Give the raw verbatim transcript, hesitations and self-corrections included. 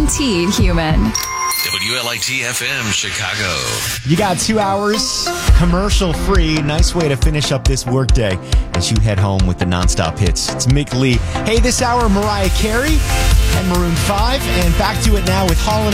Guaranteed human. W L I T F M Chicago. You got two hours, commercial free. Nice way to finish up this workday as you head home with the nonstop hits. It's Mick Lee. Hey, this hour, Mariah Carey and Maroon five. And back to it now with Hall and